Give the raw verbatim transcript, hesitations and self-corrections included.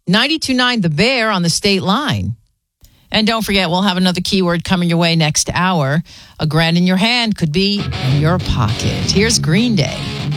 ninety-two point nine The Bear on the state line. And don't forget, we'll have another keyword coming your way next hour. A grand in your hand could be in your pocket. Here's Green Day.